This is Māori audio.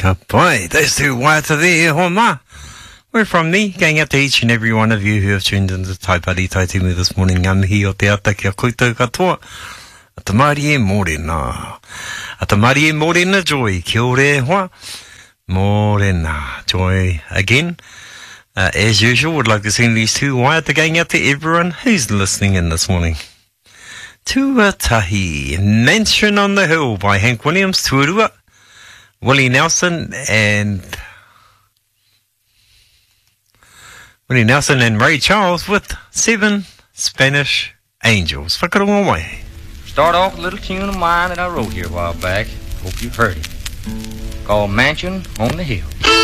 Ka pai, those two waiata there, ho ma. We're from me, going out to each and every one of you who have tuned into Taipari Taitimu this morning. Hi o te ata kia koutou katoa. A te maari e morena. A te maari e morena, Joy. Kia ore hoa. Morena. Joy again. As usual, would like to send these two waiata going out to everyone who's listening in this morning. Tuatahi, Mansion on the Hill by Hank Williams, Tuarua, Willie Nelson and Ray Charles with 7 Spanish Angels. Whakarongo mai. Start off with a little tune of mine that I wrote here a while back. Hope you've heard it. Called Mansion on the Hill.